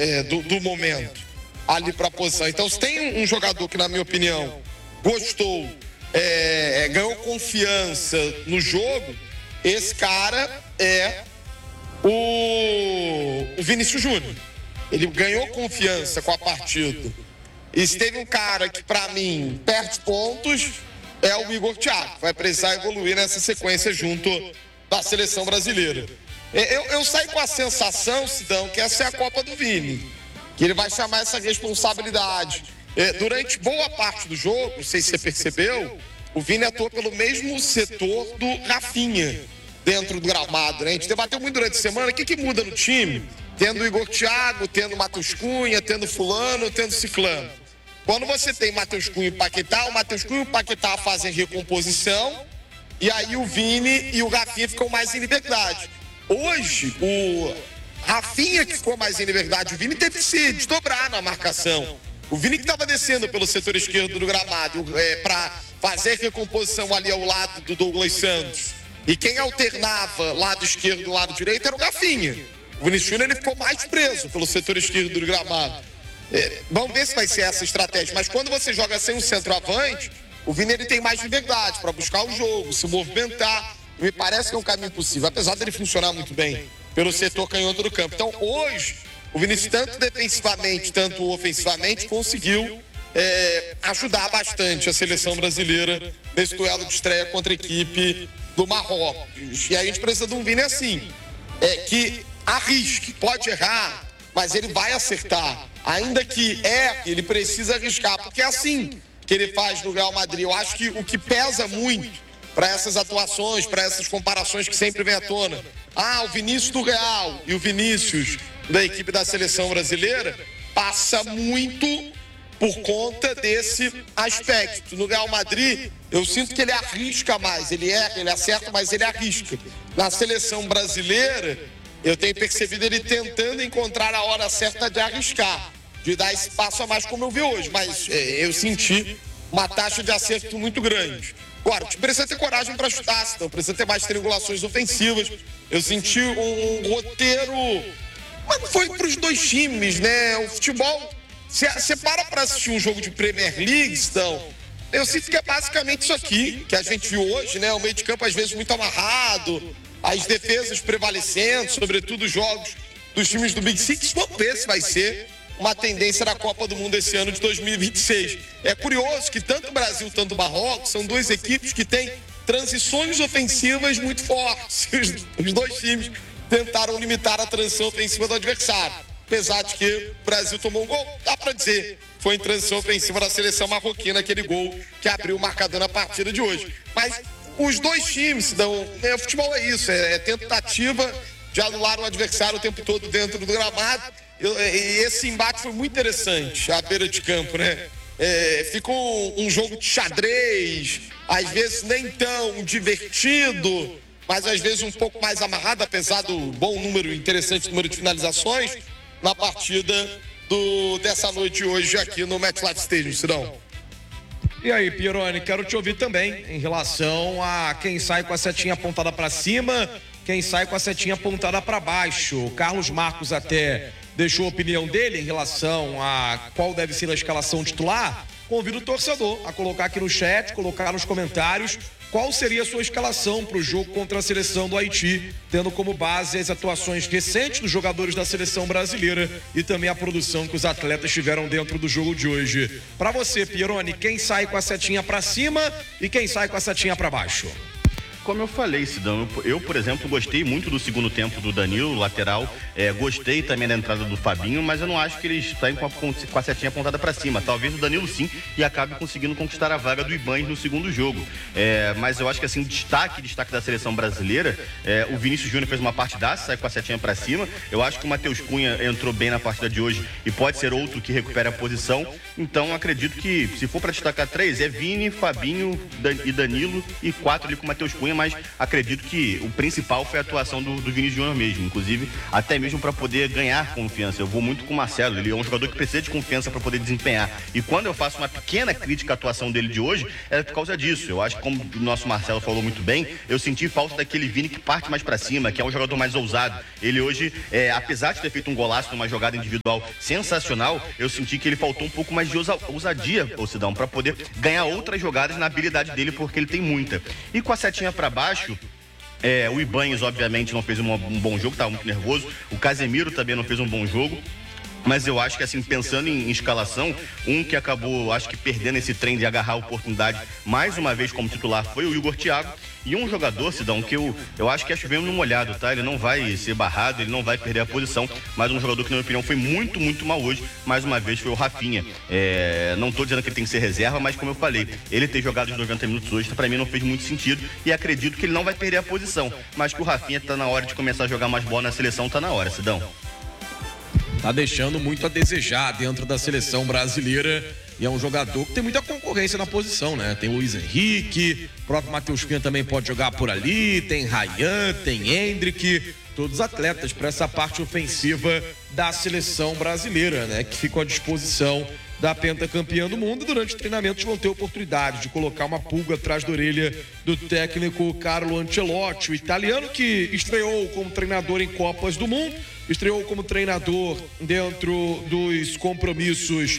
do momento ali para a posição. Então, se tem um jogador que, na minha opinião, gostou, ganhou confiança no jogo, esse cara é o Vinícius Júnior. Ele ganhou confiança com a partida. E se teve um cara que, para mim, perde pontos, é o Igor Thiago. Vai precisar evoluir nessa sequência junto da seleção brasileira. Eu saio com a sensação, Sidão, que essa é a Copa do Vini. Que ele vai chamar essa responsabilidade. Durante boa parte do jogo, não sei se você percebeu, o Vini atua pelo mesmo setor do Rafinha dentro do gramado, né? A gente debateu muito durante a semana o que muda no time, tendo o Igor Thiago, tendo o Matheus Cunha, tendo fulano, tendo ciclano. Quando você tem Matheus Cunha e Paquetá, o Matheus Cunha e o Paquetá fazem recomposição, e aí o Vini e o Rafinha ficam mais em liberdade. Hoje, o Rafinha que ficou mais em liberdade, o Vini teve que se desdobrar na marcação. O Vini que estava descendo pelo setor esquerdo do gramado para fazer recomposição ali ao lado do Douglas Santos. E quem alternava lado esquerdo e lado direito era o Rafinha. O Vinícius Júnior ele ficou mais preso pelo setor esquerdo do gramado. Vamos ver se vai ser essa estratégia. Mas quando você joga sem um centroavante, o Vini ele tem mais liberdade para buscar o jogo, se movimentar. Me parece que é um caminho possível, apesar dele funcionar muito bem pelo setor canhoto do campo. Então, hoje, o Vinícius, tanto defensivamente, tanto ofensivamente, conseguiu ajudar bastante a seleção brasileira nesse duelo de estreia contra a equipe do Marrocos. E aí a gente precisa de um Vini assim, que arrisque, pode errar, mas ele vai acertar. Ainda que ele precisa arriscar, porque é assim que ele faz no Real Madrid. Eu acho que o que pesa muito para essas atuações, para essas comparações que sempre vem à tona, o Vinícius do Real e o Vinícius da equipe da seleção brasileira, passa muito por conta desse aspecto. No Real Madrid, eu sinto que ele arrisca mais, ele erra, ele acerta, mas ele arrisca. Na seleção brasileira, eu tenho percebido ele tentando encontrar a hora certa de arriscar, de dar esse passo a mais como eu vi hoje, mas eu senti uma taxa de acerto muito grande. Agora, precisa ter coragem para chutar, então precisa ter mais triangulações ofensivas. Eu senti um roteiro, mas não foi para os dois times, né? O futebol, você para assistir um jogo de Premier League, então, eu sinto que é basicamente isso aqui que a gente viu hoje, né? O meio de campo às vezes muito amarrado, as defesas prevalecendo, sobretudo os jogos dos times do Big Six. Vamos ver se vai ser uma tendência da Copa do Mundo esse ano de 2026. É curioso que tanto o Brasil, tanto o Marrocos são duas equipes que têm transições ofensivas muito fortes. Os dois times tentaram limitar a transição ofensiva do adversário. Apesar de que o Brasil tomou um gol, dá para dizer, foi em transição ofensiva da seleção marroquina, aquele gol que abriu o marcador na partida de hoje. Mas os dois times, o futebol é isso, é tentativa de anular o adversário o tempo todo dentro do gramado. E esse embate foi muito interessante, à beira de campo, né? Ficou um jogo de xadrez, às vezes nem tão divertido, mas às vezes um pouco mais amarrado, apesar do bom número, interessante número de finalizações na partida dessa noite hoje aqui no MetLife Stadium, Sidão. E aí, Pieroni, quero te ouvir também em relação a quem sai com a setinha apontada para cima, quem sai com a setinha apontada para baixo. O Carlos Marcos até deixou a opinião dele em relação a qual deve ser a escalação titular. Convido o torcedor a colocar aqui no chat, colocar nos comentários qual seria a sua escalação para o jogo contra a seleção do Haiti, tendo como base as atuações recentes dos jogadores da seleção brasileira e também a produção que os atletas tiveram dentro do jogo de hoje. Para você, Pieroni, quem sai com a setinha para cima e quem sai com a setinha para baixo? Como eu falei, Sidão, eu, por exemplo, gostei muito do segundo tempo do Danilo, lateral. Gostei também da entrada do Fabinho, mas eu não acho que eles saem com a setinha apontada para cima. Talvez o Danilo sim e acabe conseguindo conquistar a vaga do Ibanes no segundo jogo. Mas eu acho que assim, destaque da seleção brasileira, o Vinícius Júnior fez uma partidaça, sai com a setinha para cima. Eu acho que o Matheus Cunha entrou bem na partida de hoje e pode ser outro que recupere a posição. Então acredito que se for para destacar três, é Vini, Fabinho e Danilo e 4 ali com o Matheus Cunha. Noronha, mas acredito que o principal foi a atuação do Vinícius Júnior mesmo, inclusive até mesmo para poder ganhar confiança. Eu vou muito com o Marcelo, ele é um jogador que precisa de confiança para poder desempenhar. E quando eu faço uma pequena crítica à atuação dele de hoje, é por causa disso. Eu acho que, como o nosso Marcelo falou muito bem, eu senti falta daquele Vini que parte mais para cima, que é um jogador mais ousado. Ele hoje, apesar de ter feito um golaço numa jogada individual sensacional, eu senti que ele faltou um pouco mais de ousadia, Sidão, para poder ganhar outras jogadas na habilidade dele, porque ele tem muita. E com a setinha para baixo, o Ibanez, obviamente, não fez um bom jogo, estava muito nervoso. O Casemiro também não fez um bom jogo. Mas eu acho que, assim, pensando em escalação, um que acabou, acho que, perdendo esse trem de agarrar a oportunidade mais uma vez como titular foi o Igor Thiago. E um jogador, Sidão, que eu acho que é chovendo no molhado, tá? Ele não vai ser barrado, ele não vai perder a posição, mas um jogador que, na minha opinião, foi muito, muito mal hoje, mais uma vez, foi o Rafinha. Não tô dizendo que ele tem que ser reserva, mas como eu falei, ele ter jogado os 90 minutos hoje, pra mim, não fez muito sentido e acredito que ele não vai perder a posição, mas que o Rafinha tá na hora de começar a jogar mais bola na seleção, tá na hora, Sidão. Tá deixando muito a desejar dentro da seleção brasileira e é um jogador que tem muita concorrência na posição, né? Tem Luiz Henrique, o próprio Matheus Cunha também pode jogar por ali, tem Ryan, tem Hendrick, todos atletas para essa parte ofensiva da seleção brasileira, né? Que ficam à disposição da pentacampeã do mundo. Durante treinamentos vão ter oportunidade de colocar uma pulga atrás da orelha do técnico Carlo Ancelotti, o italiano que estreou como treinador em Copas do Mundo, estreou como treinador dentro dos compromissos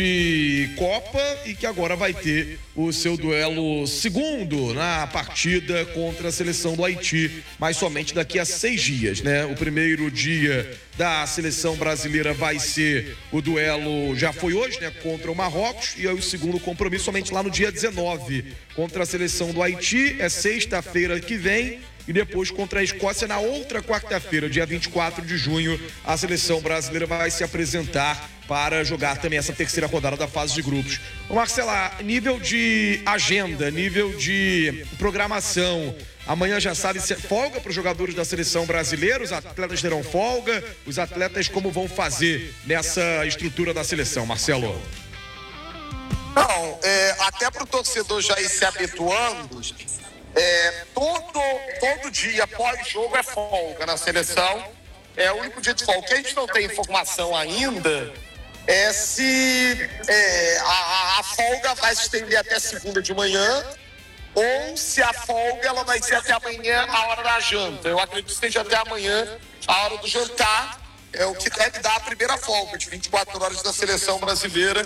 de Copa e que agora vai ter o seu duelo segundo na partida contra a seleção do Haiti, mas somente daqui a 6 dias, né? O primeiro dia da seleção brasileira vai ser o duelo, já foi hoje, né? Contra o Marrocos, e aí o segundo compromisso somente lá no dia 19 contra a seleção do Haiti, é sexta-feira que vem. E depois contra a Escócia na outra quarta-feira, dia 24 de junho, a seleção brasileira vai se apresentar para jogar também essa terceira rodada da fase de grupos. Ô Marcela, nível de agenda, nível de programação, amanhã já sabe se é folga para os jogadores da seleção brasileira, os atletas terão folga, os atletas como vão fazer nessa estrutura da seleção, Marcelo? Não, até para o torcedor já ir se habituando, todo dia pós-jogo é folga na seleção. É o único dia de folga. O que a gente não tem informação ainda é se a folga vai se estender até segunda de manhã ou se a folga ela vai ser até amanhã a hora da janta. Eu acredito que seja até amanhã a hora do jantar, é o que deve dar a primeira folga de 24 horas da seleção brasileira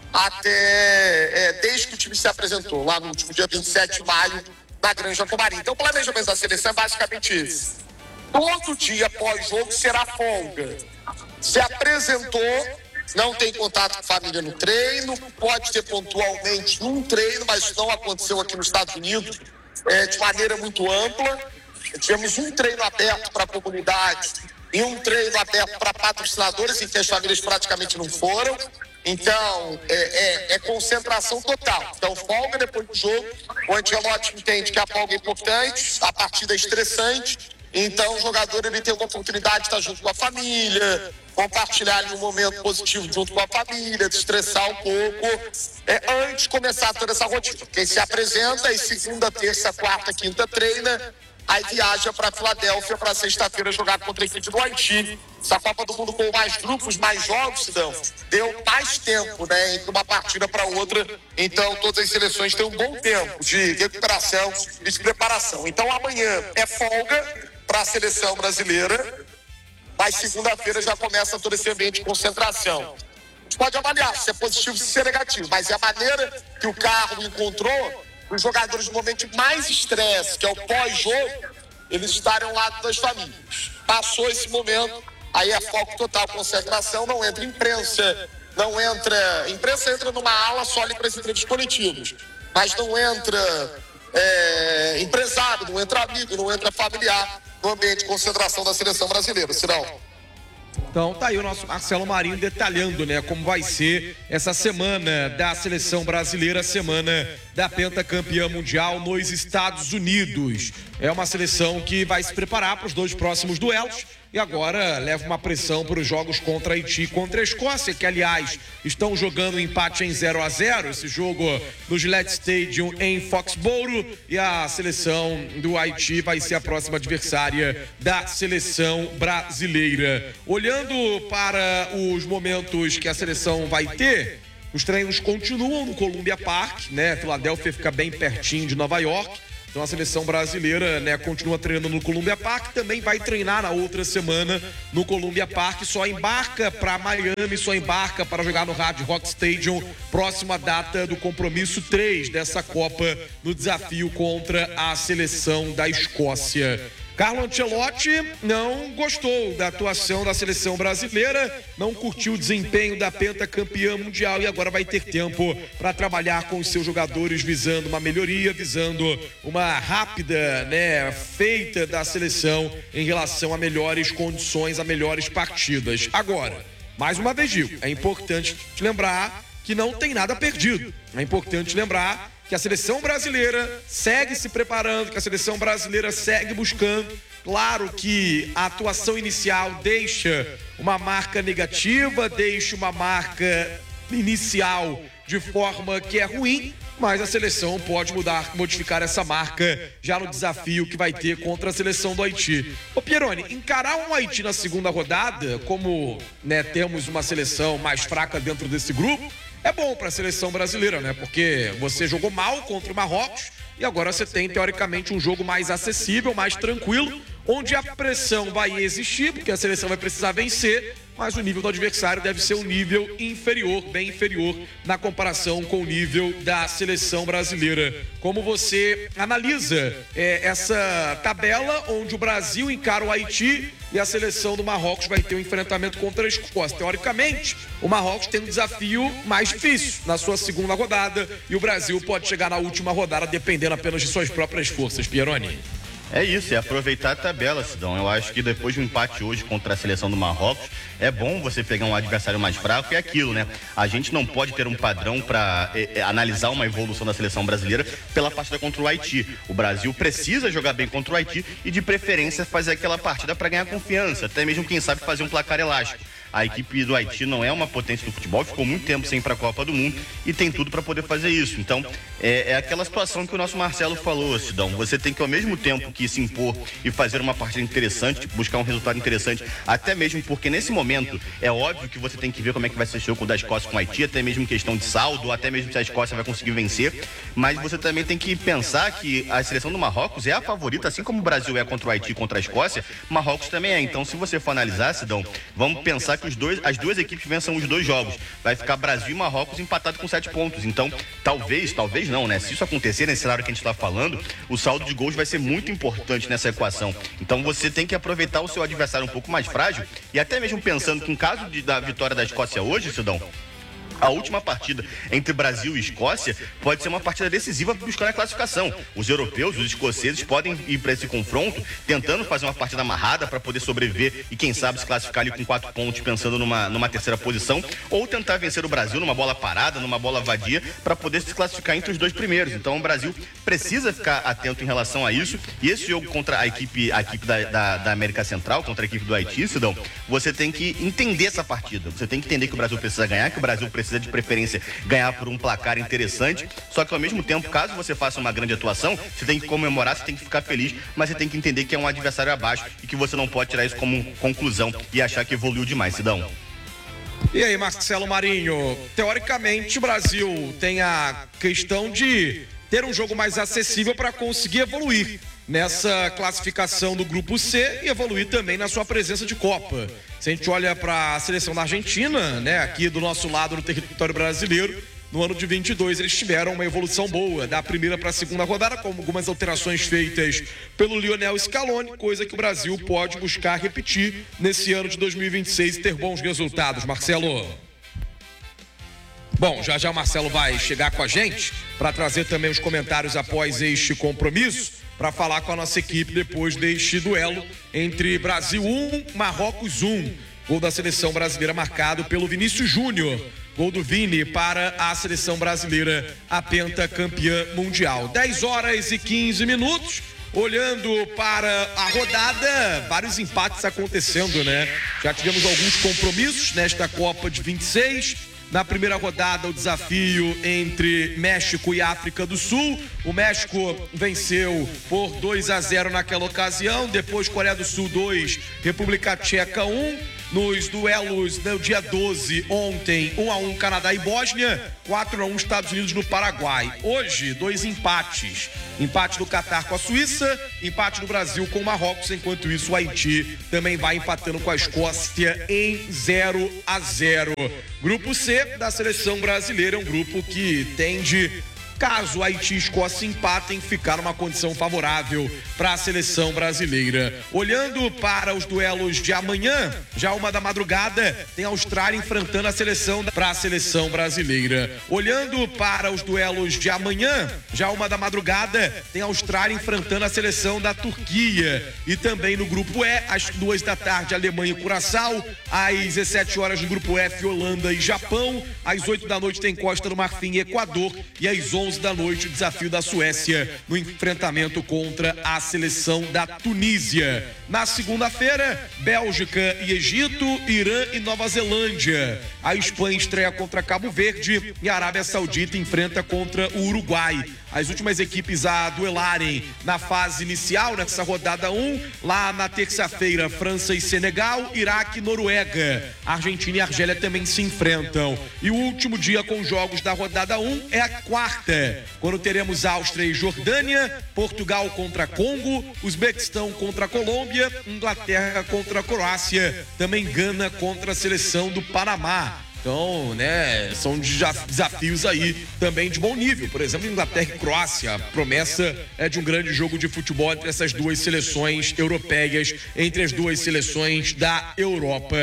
desde que o time se apresentou lá no último dia 27 de maio na Granja Comari. Então o planejamento da seleção é basicamente esse. Todo dia pós-jogo será folga. Se apresentou, não tem contato com a família no treino, pode ter pontualmente um treino, mas isso não aconteceu aqui nos Estados Unidos de maneira muito ampla. Tivemos um treino aberto para a comunidade e um treino aberto para patrocinadores, em que as famílias praticamente não foram. Então, é concentração total. Então, folga depois do jogo. O Ancelotti entende que a folga é importante, a partida é estressante. Então, o jogador ele tem uma oportunidade de estar junto com a família, compartilhar ali um momento positivo junto com a família, desestressar um pouco, antes de começar toda essa rotina. Quem se apresenta, e segunda, terça, quarta, quinta treina, aí viaja para Filadélfia para sexta-feira jogar contra a equipe do Haiti. Essa Copa do Mundo com mais grupos, mais jogos, Sidão, deu mais tempo, né, entre uma partida para outra. Então, todas as seleções têm um bom tempo de recuperação e de preparação. Então, amanhã é folga para a seleção brasileira, mas segunda-feira já começa todo esse ambiente de concentração. A gente pode avaliar se é positivo, se é negativo, mas é a maneira que o Carlo encontrou os jogadores no momento de mais estresse, que é o pós-jogo, eles estarem ao lado das famílias. Passou esse momento, aí é foco total, concentração, não entra imprensa, imprensa entra numa ala só ali para as entrevistas coletivas, mas não entra empresário, não entra amigo, não entra familiar no ambiente de concentração da seleção brasileira, Cirão. Então tá aí o nosso Marcelo Marinho detalhando, né, como vai ser essa semana da seleção brasileira, semana da pentacampeã mundial nos Estados Unidos. É uma seleção que vai se preparar para os 2 próximos duelos e agora leva uma pressão para os jogos contra Haiti e contra a Escócia, que aliás estão jogando um empate em 0-0, esse jogo no Gillette Stadium em Foxborough, e a seleção do Haiti vai ser a próxima adversária da seleção brasileira. Olhando para os momentos que a seleção vai ter, os treinos continuam no Columbia Park, né? Filadélfia fica bem pertinho de Nova York. Então a seleção brasileira, né, continua treinando no Columbia Park, também vai treinar na outra semana no Columbia Park, só embarca para Miami, só embarca para jogar no Hard Rock Stadium, próxima data do compromisso 3 dessa Copa, no desafio contra a seleção da Escócia. Carlo Ancelotti não gostou da atuação da seleção brasileira, não curtiu o desempenho da pentacampeã mundial e agora vai ter tempo para trabalhar com os seus jogadores visando uma melhoria, visando uma rápida, né, feita da seleção em relação a melhores condições, a melhores partidas. Agora, mais uma vez digo, é importante lembrar que não tem nada perdido. É importante lembrar que a seleção brasileira segue se preparando, que a seleção brasileira segue buscando. Claro que a atuação inicial deixa uma marca negativa, deixa uma marca inicial de forma que é ruim, mas a seleção pode modificar essa marca já no desafio que vai ter contra a seleção do Haiti. Ô Pieroni, encarar um Haiti na segunda rodada, como, né, temos uma seleção mais fraca dentro desse grupo, é bom para a seleção brasileira, né? Porque você jogou mal contra o Marrocos e agora você tem, teoricamente, um jogo mais acessível, mais tranquilo, onde a pressão vai existir, porque a seleção vai precisar vencer, mas o nível do adversário deve ser um nível inferior, bem inferior, na comparação com o nível da seleção brasileira. Como você analisa essa tabela onde o Brasil encara o Haiti e a seleção do Marrocos vai ter um enfrentamento contra a Escócia? Teoricamente, o Marrocos tem um desafio mais difícil na sua segunda rodada e o Brasil pode chegar na última rodada dependendo apenas de suas próprias forças. Pieroni. É isso, é aproveitar a tabela, Sidão. Eu acho que depois de um empate hoje contra a seleção do Marrocos, é bom você pegar um adversário mais fraco e é aquilo, né? A gente não pode ter um padrão para analisar uma evolução da seleção brasileira pela partida contra o Haiti. O Brasil precisa jogar bem contra o Haiti e, de preferência, fazer aquela partida para ganhar confiança, até mesmo, quem sabe, fazer um placar elástico. A equipe do Haiti não é uma potência do futebol, ficou muito tempo sem ir para a Copa do Mundo e tem tudo para poder fazer isso. Então, é aquela situação que o nosso Marcelo falou, Sidão. Você tem que, ao mesmo tempo que se impor e fazer uma partida interessante, buscar um resultado interessante, até mesmo porque nesse momento é óbvio que você tem que ver como é que vai ser o jogo da Escócia com o Haiti, até mesmo questão de saldo, até mesmo se a Escócia vai conseguir vencer. Mas você também tem que pensar que a seleção do Marrocos é a favorita, assim como o Brasil é contra o Haiti e contra a Escócia, Marrocos também é. Então, se você for analisar, Sidão, vamos pensar que as duas equipes vençam os dois jogos. Vai ficar Brasil e Marrocos empatados com 7 pontos. Então, talvez não, né? Se isso acontecer nesse cenário que a gente está falando, o saldo de gols vai ser muito importante nessa equação. Então, você tem que aproveitar o seu adversário um pouco mais frágil e até mesmo pensando que, em caso da vitória da Escócia hoje, Sidão, a última partida entre Brasil e Escócia pode ser uma partida decisiva para buscar a classificação. Os europeus, os escoceses podem ir para esse confronto tentando fazer uma partida amarrada para poder sobreviver e, quem sabe, se classificar ali com 4 pontos, pensando numa terceira posição, ou tentar vencer o Brasil numa bola parada, numa bola vadia, para poder se classificar entre os 2 primeiros. Então o Brasil precisa ficar atento em relação a isso. E esse jogo contra a equipe da América Central, contra a equipe do Haiti, Sidão, você tem que entender essa partida. Você tem que entender que o Brasil precisa ganhar, que o Brasil precisa de preferência ganhar por um placar interessante, só que ao mesmo tempo, caso você faça uma grande atuação, você tem que comemorar, você tem que ficar feliz, mas você tem que entender que é um adversário abaixo e que você não pode tirar isso como conclusão e achar que evoluiu demais, Sidão. E aí, Marcelo Marinho, teoricamente o Brasil tem a questão de ter um jogo mais acessível para conseguir evoluir nessa classificação do Grupo C e evoluir também na sua presença de Copa. Se a gente olha para a seleção da Argentina, né, aqui do nosso lado no território brasileiro, no ano de 22 eles tiveram uma evolução boa, da primeira para a segunda rodada, com algumas alterações feitas pelo Lionel Scaloni, coisa que o Brasil pode buscar repetir nesse ano de 2026 e ter bons resultados. Marcelo. Bom, já o Marcelo vai chegar com a gente para trazer também os comentários após este compromisso, para falar com a nossa equipe depois deste duelo entre Brasil 1, Marrocos 1. Gol da seleção brasileira marcado pelo Vinícius Júnior. Gol do Vini para a seleção brasileira, a pentacampeã mundial. 10 horas e 15 minutos. olhando para a rodada, vários empates acontecendo, né? Já tivemos alguns compromissos nesta Copa de 26. Na primeira rodada, o desafio entre México e África do Sul. O México venceu por 2-0 naquela ocasião. Depois, Coreia do Sul 2, República Tcheca 1. Nos duelos no dia 12, ontem, 1-1 Canadá e Bósnia, 4-1 Estados Unidos no Paraguai. Hoje, 2 empates. Empate do Catar com a Suíça, empate do Brasil com o Marrocos. Enquanto isso, o Haiti também vai empatando com a Escócia em 0-0. Grupo C da seleção brasileira é um grupo que tende, caso Haiti e Escócia empatem, ficar numa condição favorável para a seleção brasileira. Olhando para os duelos de amanhã, já 1 da madrugada, tem a Austrália enfrentando a seleção brasileira. Olhando para os duelos de amanhã, já 1 da madrugada, tem a Austrália enfrentando a seleção da Turquia. E também no grupo E, às 2 da tarde, Alemanha e Curaçao. Às 17 horas no grupo F, Holanda e Japão. Às 8 da noite tem Costa do Marfim e Equador. E às 11 da noite, o desafio da Suécia no enfrentamento contra a seleção da Tunísia. Na segunda-feira, Bélgica e Egito, Irã e Nova Zelândia. A Espanha estreia contra Cabo Verde e a Arábia Saudita enfrenta contra o Uruguai. As últimas equipes a duelarem na fase inicial, nessa rodada 1, lá na terça-feira, França e Senegal, Iraque e Noruega. Argentina e Argélia também se enfrentam. E o último dia com jogos da rodada 1 é a quarta, quando teremos Áustria e Jordânia, Portugal contra Congo, Uzbequistão contra Colômbia, Inglaterra contra a Croácia, também Gana contra a seleção do Panamá. Então, né, são desafios aí também de bom nível. Por exemplo, Inglaterra e Croácia, a promessa é de um grande jogo de futebol entre essas duas seleções europeias, entre as duas seleções da Europa.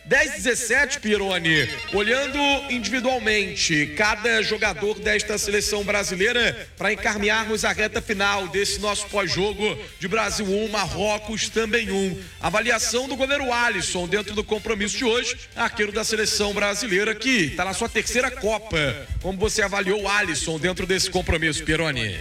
10-17, Pironi, olhando individualmente cada jogador desta seleção brasileira para encaminharmos a reta final desse nosso pós-jogo de Brasil 1, Marrocos também 1. Avaliação do goleiro Alisson dentro do compromisso de hoje, arqueiro da seleção brasileira, que está na sua terceira Copa. Como você avaliou o Alisson dentro desse compromisso, Pironi?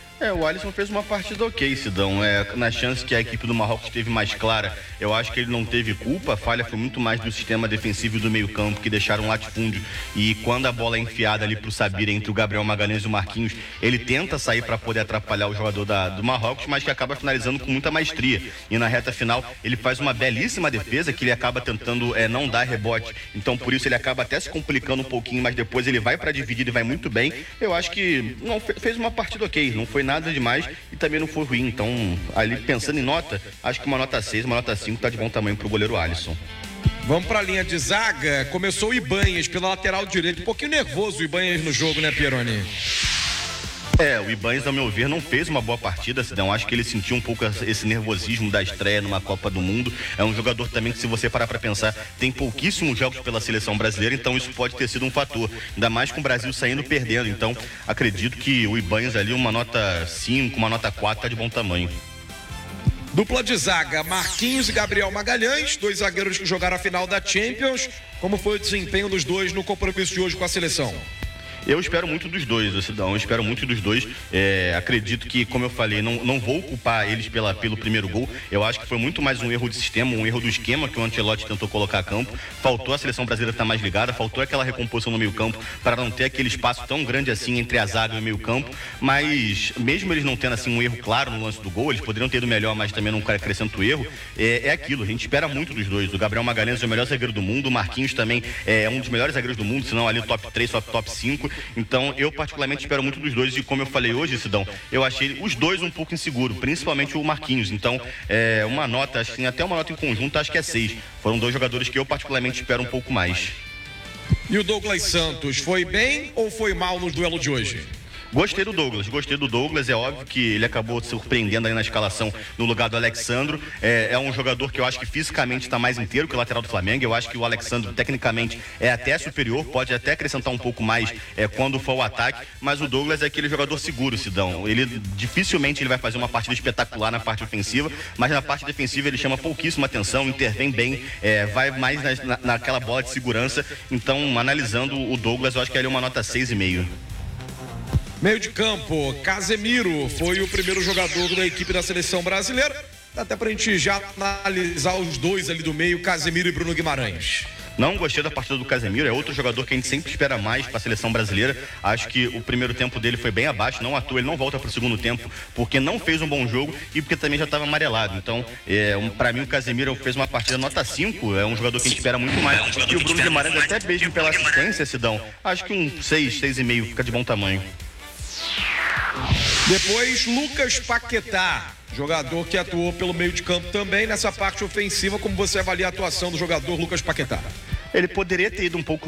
O Alisson fez uma partida ok, Sidão. Na chance que a equipe do Marrocos teve mais clara, eu acho que ele não teve culpa. A falha foi muito mais do sistema defensivo e do meio-campo, que deixaram um latifúndio. E quando a bola é enfiada ali pro Sabir, entre o Gabriel Magalhães e o Marquinhos, ele tenta sair para poder atrapalhar o jogador do Marrocos, mas que acaba finalizando com muita maestria. E na reta final, ele faz uma belíssima defesa, que ele acaba tentando não dar rebote. Então, por isso, ele acaba até se complicando um pouquinho, mas depois ele vai para dividir e vai muito bem. Eu acho que não fez uma partida ok, não foi nada demais e também não foi ruim. Então, ali pensando em nota, acho que uma nota 6, uma nota 5 tá de bom tamanho pro goleiro Alisson. Vamos pra linha de zaga. Começou o Ibanez pela lateral direita. Um pouquinho nervoso o Ibanez no jogo, né, Pironi? O Ibanez, ao meu ver, não fez uma boa partida, Sidão. Acho que ele sentiu um pouco esse nervosismo da estreia numa Copa do Mundo. É um jogador também que, se você parar pra pensar, tem pouquíssimos jogos pela seleção brasileira, então isso pode ter sido um fator. Ainda mais com o Brasil saindo perdendo. Então, acredito que o Ibanez ali, uma nota 5, uma nota 4, tá de bom tamanho. Dupla de zaga, Marquinhos e Gabriel Magalhães, 2 zagueiros que jogaram a final da Champions. Como foi o desempenho dos dois no compromisso de hoje com a seleção? Eu espero muito dos dois, Sidão. Eu espero muito dos dois. Acredito que, como eu falei, não vou culpar eles pelo primeiro gol. Eu acho que foi muito mais um erro de sistema, um erro do esquema que o Ancelotti tentou colocar a campo. Faltou a seleção brasileira estar mais ligada, faltou aquela recomposição no meio-campo para não ter aquele espaço tão grande assim entre a zaga e o meio-campo. Mas, mesmo eles não tendo assim um erro claro no lance do gol, eles poderiam ter ido melhor, mas também não acrescento o erro. É aquilo, a gente espera muito dos dois. O Gabriel Magalhães é o melhor zagueiro do mundo, o Marquinhos também é um dos melhores zagueiros do mundo, se não ali top 3, top 5. Então, eu particularmente espero muito dos dois. E como eu falei hoje, Sidão, eu achei os dois um pouco inseguros, principalmente o Marquinhos. Então, uma nota, acho que até uma nota em conjunto, acho que é 6. Foram dois jogadores que eu particularmente espero um pouco mais. E o Douglas Santos, foi bem ou foi mal no duelo de hoje? Gostei do Douglas, é óbvio que ele acabou surpreendendo aí na escalação no lugar do Alexandro. É um jogador que eu acho que fisicamente está mais inteiro que o lateral do Flamengo. Eu acho que o Alexandro, tecnicamente, é até superior, pode até acrescentar um pouco mais quando for o ataque, mas o Douglas é aquele jogador seguro, Sidão. Ele dificilmente ele vai fazer uma partida espetacular na parte ofensiva, mas na parte defensiva ele chama pouquíssima atenção, intervém bem, vai mais naquela bola de segurança. Então, analisando o Douglas, eu acho que ele é uma nota 6,5. Meio de campo, Casemiro foi o primeiro jogador da equipe da seleção brasileira. Dá até pra gente já analisar os dois ali do meio, Casemiro e Bruno Guimarães. Não gostei da partida do Casemiro, é outro jogador que a gente sempre espera mais para a seleção brasileira. Acho que o primeiro tempo dele foi bem abaixo, não à toa, ele não volta para o segundo tempo porque não fez um bom jogo e porque também já estava amarelado. Então, para mim, o Casemiro fez uma partida nota 5, é um jogador que a gente espera muito mais. E o Bruno Guimarães, até mesmo pela assistência, Sidão, acho que um 6, 6,5 fica de bom tamanho. Depois, Lucas Paquetá, jogador que atuou pelo meio de campo também nessa parte ofensiva. Como você avalia a atuação do jogador Lucas Paquetá? Ele poderia ter ido um pouco